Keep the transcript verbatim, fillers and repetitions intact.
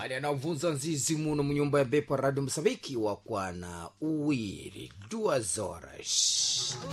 Hali anavuza nzizi muno mnyumba ya Bepa Radio Msambiki wa kwana uwiri duas horas.